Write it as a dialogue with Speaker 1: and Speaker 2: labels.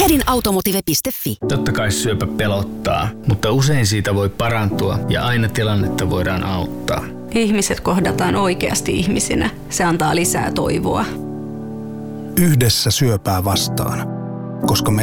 Speaker 1: Kädinautomotive.fi.
Speaker 2: Totta kai syöpä pelottaa, mutta usein siitä voi parantua ja aina tilannetta voidaan auttaa.
Speaker 3: Ihmiset kohdataan oikeasti ihmisinä. Se antaa lisää toivoa.
Speaker 4: Yhdessä syöpää vastaan, koska me